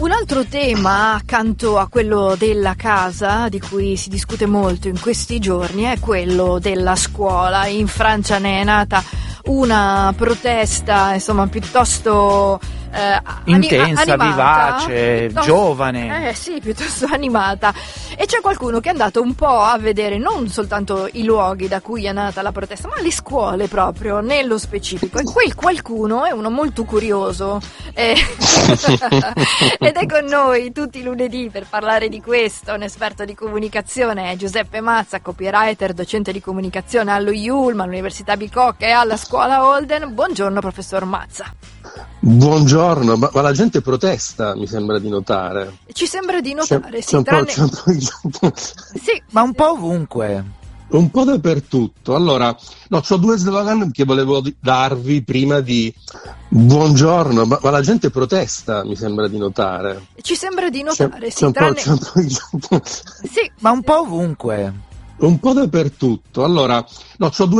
Un altro tema accanto a quello della casa, di cui si discute molto in questi giorni, è quello della scuola. In Francia ne è nata una protesta, insomma, piuttosto intensa, animata, vivace, giovane. Sì, piuttosto animata. E c'è qualcuno che è andato un po' a vedere non soltanto i luoghi da cui è nata la protesta, ma le scuole proprio, nello specifico. E quel qualcuno è uno molto curioso. Ed è con noi tutti i lunedì per parlare di questo, un esperto di comunicazione è Giuseppe Mazza, copywriter, docente di comunicazione allo IULM, all'Università Bicocca e alla Scuola Holden. Buongiorno professor Mazza. Buongiorno, ma la gente protesta, mi sembra di notare. Ci sembra di notare, sì. Sì, ma un po' ovunque. Un po' dappertutto. Allora, c'ho due slogan che volevo darvi prima di buongiorno, ma la gente protesta, mi sembra di notare. Ci sembra di notare, sì. Sì, ma un po' ovunque. Un po' dappertutto. Allora, c'ho due